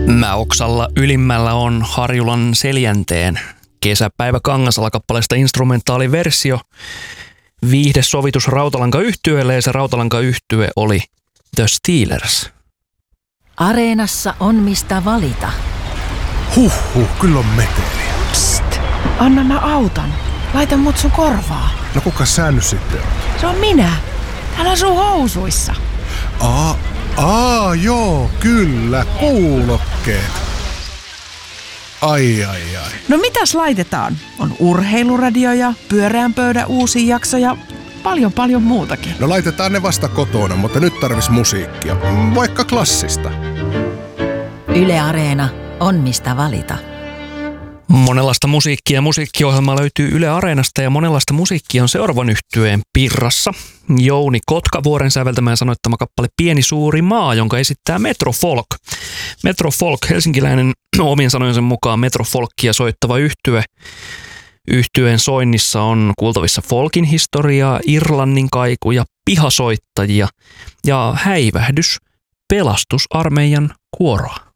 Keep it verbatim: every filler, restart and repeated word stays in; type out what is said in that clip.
Mäoksalla ylimmällä on Harjulan Seljänteen Kesäpäivä Kangasalla -kappaleesta instrumentaaliversio viihdesovitus Rautalanka-yhtyeelle, ja se Rautalanka-yhtye oli The Steelers. Areenassa on mistä valita. Huhhuh, kyllä on meteliä. Psst, anna mä autan. Laita mut sun korvaa. No kuka sä nyt sitten on? Se on minä. Täällä on sun housuissa. Aa, aa joo, kyllä, kuulokkeet. Ai, ai, ai. No mitäs laitetaan? On urheiluradio ja pyöreän pöydän uusi jakso ja paljon paljon muutakin. No laitetaan ne vasta kotona, mutta nyt tarvis musiikkia. Vaikka klassista. Yle Areena on mistä valita. Monenlaista musiikkia. Musiikkiohjelma löytyy Yle Areenasta ja monenlaista musiikkia on seuraavan yhtyeen Pirrassa. Jouni Kotkavuoren säveltämä ja sanoittama kappale Pieni suuri maa, jonka esittää Metro Folk. Metro Folk, helsinkiläinen omien sanojensa mukaan Metro Folkia soittava yhtye. Yhtyeen soinnissa on kuultavissa folkin historiaa, Irlannin kaikuja, pihasoittajia ja häivähdys pelastusarmeijan kuoroa.